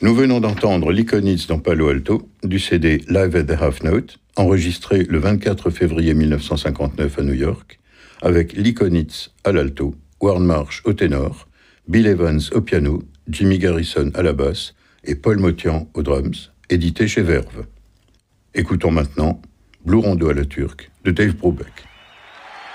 Nous venons d'entendre l'Iconitz dans Palo Alto, du CD Live at the Half Note, enregistré le 24 février 1959 à New York, avec l'Iconitz à l'alto, Warne Marsh au ténor, Bill Evans au piano, Jimmy Garrison à la basse et Paul Motian aux drums, édité chez Verve. Écoutons maintenant Blue Rondo à la turque de Dave Brubeck.